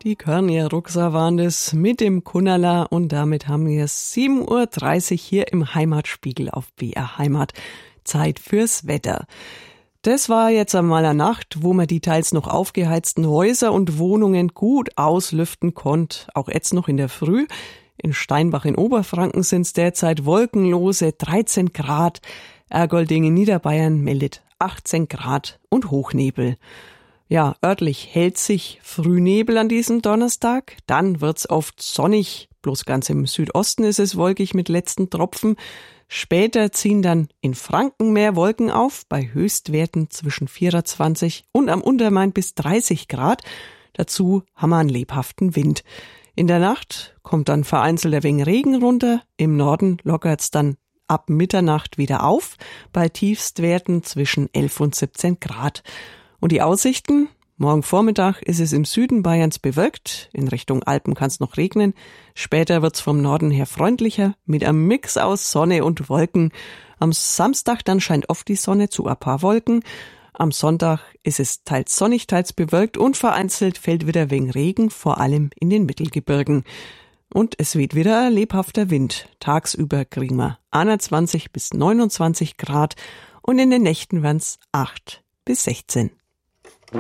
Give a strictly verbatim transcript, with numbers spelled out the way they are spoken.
Die Körnier Ruxer waren das mit dem Kunnerla und damit haben wir sieben Uhr dreißig hier im Heimatspiegel auf B R Heimat. Zeit fürs Wetter. Das war jetzt einmal eine Nacht, wo man die teils noch aufgeheizten Häuser und Wohnungen gut auslüften konnte. Auch jetzt noch in der Früh. In Steinbach in Oberfranken sind es derzeit wolkenlose dreizehn Grad. Ergolding in Niederbayern meldet achtzehn Grad und Hochnebel. Ja, örtlich hält sich Frühnebel an diesem Donnerstag. Dann wird's oft sonnig. Bloß ganz im Südosten ist es wolkig mit letzten Tropfen. Später ziehen dann in Franken mehr Wolken auf, bei Höchstwerten zwischen vierundzwanzig und am Untermain bis dreißig Grad. Dazu haben wir einen lebhaften Wind. In der Nacht kommt dann vereinzelt ein wenig Regen runter. Im Norden lockert's dann ab Mitternacht wieder auf, bei Tiefstwerten zwischen elf und siebzehn Grad. Und die Aussichten? Morgen Vormittag ist es im Süden Bayerns bewölkt. In Richtung Alpen kann es noch regnen. Später wird's vom Norden her freundlicher, mit einem Mix aus Sonne und Wolken. Am Samstag dann scheint oft die Sonne zu ein paar Wolken. Am Sonntag ist es teils sonnig, teils bewölkt und vereinzelt fällt wieder wegen Regen, vor allem in den Mittelgebirgen. Und es weht wieder ein lebhafter Wind. Tagsüber kriegen wir einundzwanzig bis neunundzwanzig Grad und in den Nächten werden's acht bis sechzehn.